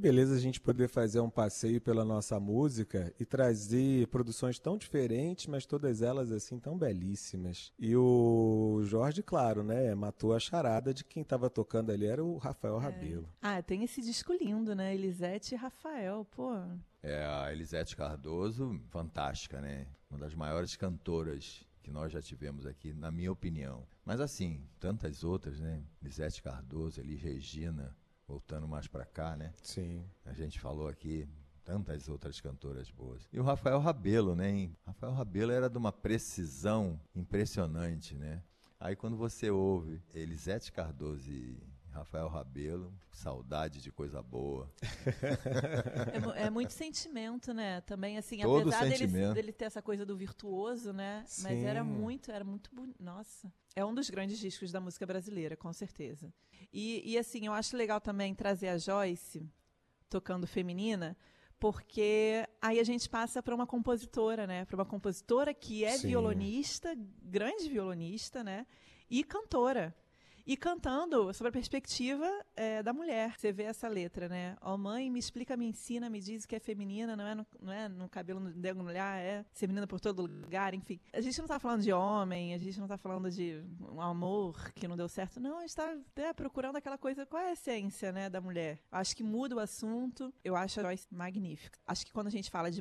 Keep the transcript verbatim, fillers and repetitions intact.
beleza a gente poder fazer um passeio pela nossa música e trazer produções tão diferentes, mas todas elas assim tão belíssimas. E o Jorge, claro, né, matou a charada de quem estava tocando ali era o Rafael É. Rabelo. Ah, tem esse disco lindo, né? Elisete e Rafael, pô. É, a Elisete Cardoso, fantástica, né? Uma das maiores cantoras que nós já tivemos aqui, na minha opinião. Mas assim, tantas outras, né? Elisete Cardoso, Elis Regina, voltando mais pra cá, né? Sim. A gente falou aqui tantas outras cantoras boas. E o Rafael Rabelo, né? Hein? Rafael Rabelo era de uma precisão impressionante, né? Aí quando você ouve Elisete Cardoso e Rafael Rabelo, saudade de coisa boa. É, mu- é muito sentimento, né? Também, assim, Todo apesar dele, sentimento. dele ter essa coisa do virtuoso, né? Mas Sim. era muito, era muito bonito. Nossa. É um dos grandes discos da música brasileira, com certeza. E, e, assim, eu acho legal também trazer a Joyce tocando feminina, porque aí a gente passa para uma compositora, né? Para uma compositora que é Sim. violonista, grande violonista, né? E cantora. E cantando sobre a perspectiva é, da mulher. Você vê essa letra, né? Ó, mãe, me explica, me ensina, me diz que é feminina, não é no, não é no cabelo no dedo no olhar, é ser menina por todo lugar, enfim. A gente não tá falando de homem, a gente não tá falando de um amor que não deu certo, não, a gente tá é, procurando aquela coisa, qual é a essência, né, da mulher. Acho que muda o assunto, eu acho a Joyce magnífica. Acho que quando a gente fala de